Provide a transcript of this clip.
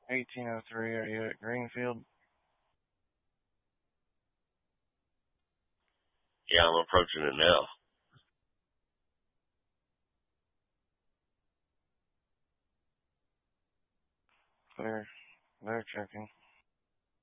1803, are you at Greenfield? Yeah, I'm approaching it now. Clear. They're checking.